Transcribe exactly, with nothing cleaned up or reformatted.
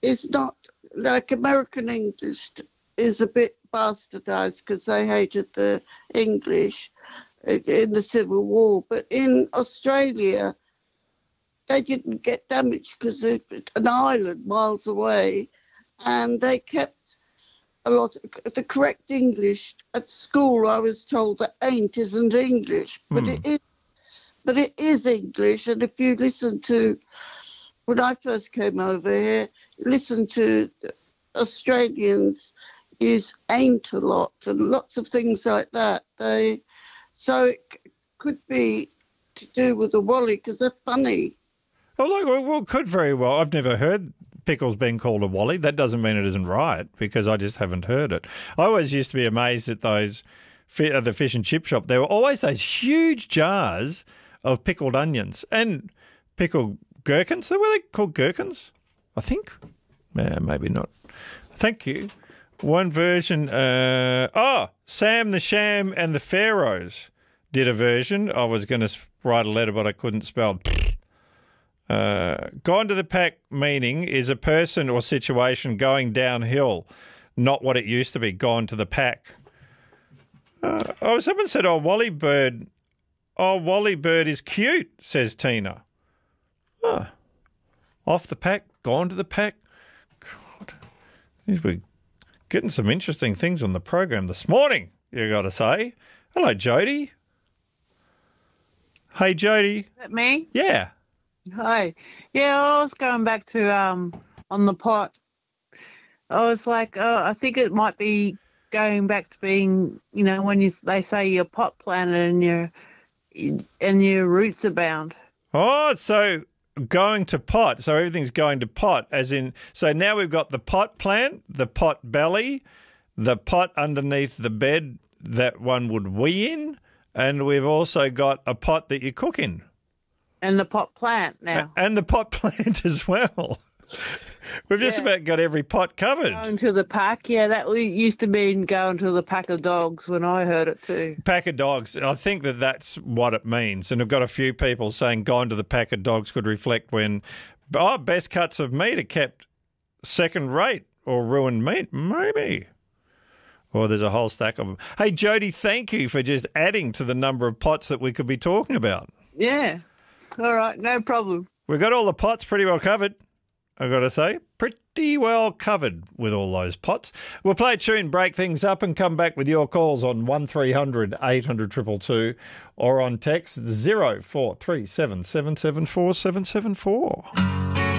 it's not like American English is a bit bastardized because they hated the English in the Civil War. But in Australia, they didn't get damaged because they're an island miles away, and they kept a lot of the correct English. At school, I was told that ain't isn't English, but Hmm. it is. But it is English, and if you listen to, when I first came over here, listen to Australians use ain't a lot and lots of things like that. They, so it c- could be to do with the Wally because they're funny. Oh, look, well, well, could very well. I've never heard pickles being called a wally. That doesn't mean it isn't right because I just haven't heard it. I always used to be amazed at those, fi- at the fish and chip shop. There were always those huge jars of pickled onions and pickled gherkins. So were they called gherkins? I think. Yeah, maybe not. Thank you. One version. Uh, oh, Sam the Sham and the Pharaohs did a version. I was going to write a letter, but I couldn't spell. Uh, gone to the pack meaning is a person or situation going downhill, not what it used to be. Gone to the pack. Uh, oh, someone said, "Oh, Wally Bird." Oh, Wally Bird is cute, says Tina. Oh, off the pack, gone to the pack. God, we're getting some interesting things on the program this morning, you got to say. Hello, Jody. Hey, Jody. Is that me? Yeah. Hi. Yeah, I was going back to um on the pot. I was like, oh, I think it might be going back to being, you know, when you they say you're pot planted and your and your roots are bound. Oh, so going to pot. So everything's going to pot, as in, so now we've got the pot plant, the pot belly, the pot underneath the bed that one would wee in, and we've also got a pot that you cook in. And the pot plant now. And the pot plant as well. We've just Yeah. about got every pot covered. Going to the pack, yeah, that we used to mean going to the pack of dogs when I heard it too. Pack of dogs. I think that that's what it means. And I've got a few people saying gone to the pack of dogs could reflect when, oh, best cuts of meat are kept second rate or ruined meat. Maybe. Or there's a whole stack of them. Hey, Jody, thank you for just adding to the number of pots that we could be talking about. Yeah. All right, no problem. We've got all the pots pretty well covered, I've got to say. Pretty well covered with all those pots. We'll play a tune, break things up, and come back with your calls on one three hundred eight hundred two two two or on text zero four three seven seven seven four seven seven four.